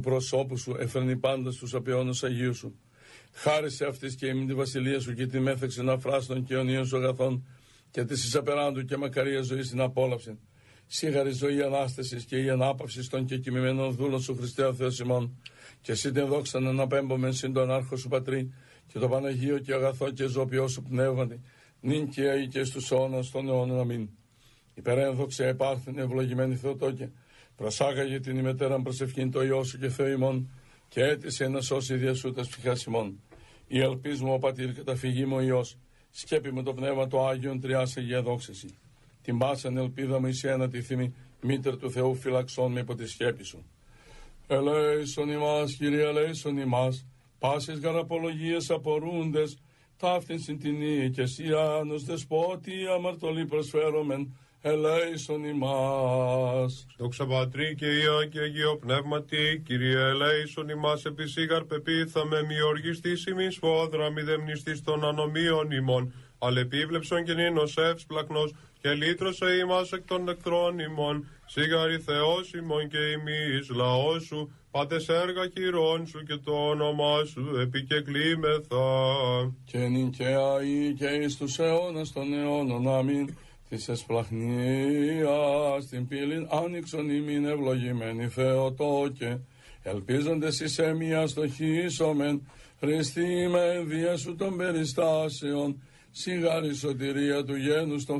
προσώπου σου εφραίνει πάντα στους απειώνους Αγίου σου. Χάρισε αυτής και ημίν τη βασιλεία σου και τη μέθεξεν αφράστων και αιωνίων σου αγαθών και της εις απεράντου και μακαρία ζωή στην απόλαυση. Σίγαρη ζωή ανάστασης και η ανάπαυση των και κοιμημένων δούλων σου Χριστέ ο Θεός ημών. Και εσύ την δόξα να αναπέμπομεν συν τον άρχο σου Πατρί και το Παναγίο και αγαθό και ζωοποιό σου πνεύματι, νυν και αεί και στους αιώνας των αιώνων. Αμήν. Υπερένδοξε επάρθεν ευλογημένη Θεοτόκε, προσάγαγε την ημετέραν προσευχήν το Υιό σου και Θεό ημών, και έτησε να σώσει διασούτας ψυχάς ημών. Η ελπίς μου ο Πατήρ καταφυγή μου ο Υιός, σκέπη με το πνεύμα το Άγιον τριάς Αγία δόξαση. Την πάσαν ελπίδα μου εις ένα τη θύμη, μήτερ του Θεού φυλαξών με υπό τη σκέπη σου. Ελέησον ημάς, Κύριε, ελέησον ημάς, πάσες γαραπολογίες απορούντες, ταύτην συντηνή και σιάνος δεσπότη αμαρτωλή προσφέρομεν, ελέησον ημάς. Δόξα Πατρί και Υιό και Αγίο Πνεύματι, Κύριε ελέησον ημάς, επισήγαρ πεπίθαμε, μη οργιστής ημί σφόδρα, μη δεμνιστής των ανομίων ημών, αλεπίβλεψον και νήνος εύσπλακνος, και λύτρωσε ημάς εκ των εχθρών ημών, σίγαρη Θεός ημών και ημείς λαός σου, πάτες έργα χειρών σου και το όνομά σου επικεκλήμεθα. Και νυν και αεί και εις τους αιώνας των αιώνων, αμήν. Της εσπλαχνίας την πύλην άνοιξον ημίν ευλογημένη Θεοτόκε, ελπίζοντες εις εμία στοχίσομεν, Χριστί με ενδία σου των περιστάσεων, σιγάρη σωτηρία του γένους των